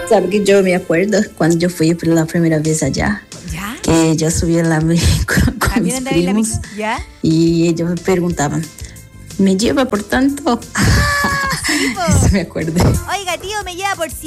Sabe que yo me acuerdo cuando yo fui por la primera vez allá. ¿Ya? Que yo subí en la con mis andaba en la primos. micro? ¿Ya? Y ellos me preguntaban, ¿me lleva por tanto? Sí, po. Eso me acuerdo. Oiga, tío, me lleva por